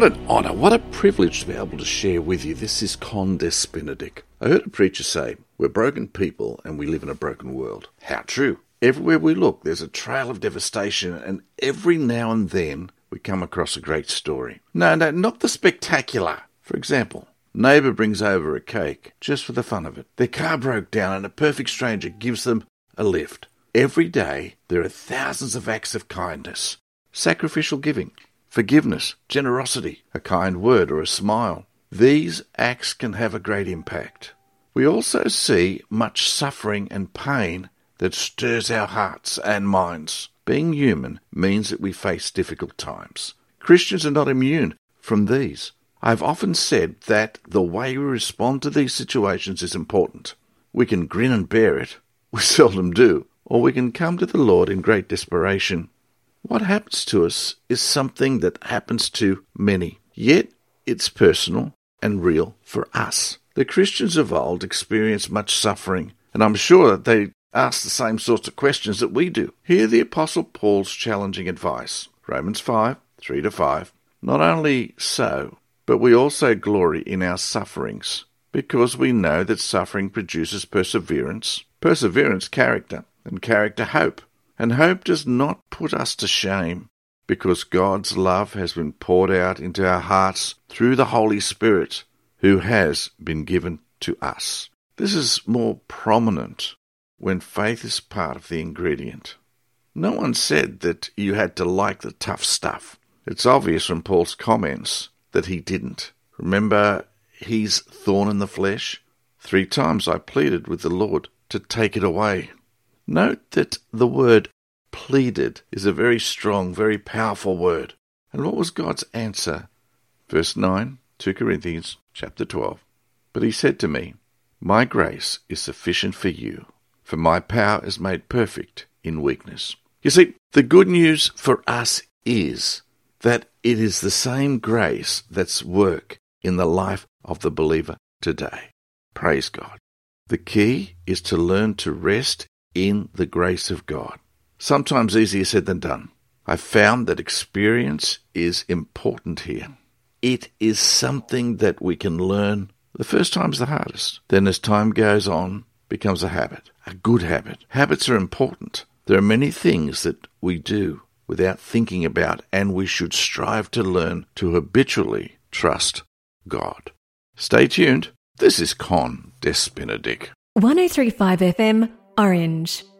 What an honour, what a privilege to be able to share with you. This is Con Des Benedict. I heard a preacher say, we're broken people and we live in a broken world. How true. Everywhere we look, there's a trail of devastation, and every now and then we come across a great story. No, not the spectacular. For example, neighbour brings over a cake just for the fun of it. Their car broke down and a perfect stranger gives them a lift. Every day there are thousands of acts of kindness, sacrificial giving, forgiveness, generosity, a kind word or a smile. These acts can have a great impact. We also see much suffering and pain that stirs our hearts and minds. Being human means that we face difficult times. Christians are not immune from these. I've often said that the way we respond to these situations is important. We can grin and bear it. We seldom do. Or we can come to the Lord in great desperation. What happens to us is something that happens to many, yet it's personal and real for us. The Christians of old experienced much suffering, and I'm sure that they asked the same sorts of questions that we do. Hear the Apostle Paul's challenging advice. Romans 5, 3-5. Not only so, but we also glory in our sufferings, because we know that suffering produces perseverance, perseverance character, and character hope. And hope does not put us to shame, because God's love has been poured out into our hearts through the Holy Spirit, who has been given to us. This is more prominent when faith is part of the ingredient. No one said that you had to like the tough stuff. It's obvious from Paul's comments that he didn't. Remember his thorn in the flesh? 3 times I pleaded with the Lord to take it away. Note that the word pleaded is a very strong, very powerful word. And what was God's answer? Verse 9, 2 Corinthians chapter 12. But he said to me, my grace is sufficient for you, for my power is made perfect in weakness. You see, the good news for us is that it is the same grace that's work in the life of the believer today. Praise God. The key is to learn to rest in the grace of God. Sometimes easier said than done. I've found that experience is important here. It is something that we can learn. The first time's the hardest. Then as time goes on, becomes a habit, a good habit. Habits are important. There are many things that we do without thinking about, and we should strive to learn to habitually trust God. Stay tuned. This is Con Des Benedict. 103.5 FM, Orange.